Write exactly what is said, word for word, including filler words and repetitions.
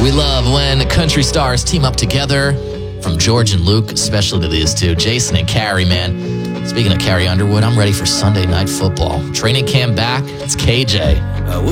We love when country stars team up together. From George and Luke, especially to these two, Jason and Carrie, man. Speaking of Carrie Underwood, I'm ready for Sunday Night Football. Training camp back. It's K J.